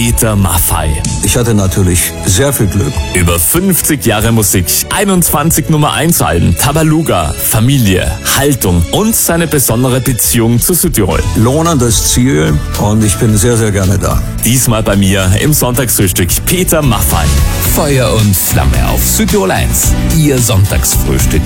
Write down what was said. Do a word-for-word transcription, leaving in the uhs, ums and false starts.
Peter Maffay. Ich hatte natürlich sehr viel Glück. Über fünfzig Jahre Musik, einundzwanzig Nummer eins Alben, Tabaluga, Familie, Haltung und seine besondere Beziehung zu Südtirol. Lohnendes Ziel und ich bin sehr, sehr gerne da. Diesmal bei mir im Sonntagsfrühstück Peter Maffay. Feuer und Flamme auf Südtirol eins. Ihr Sonntagsfrühstück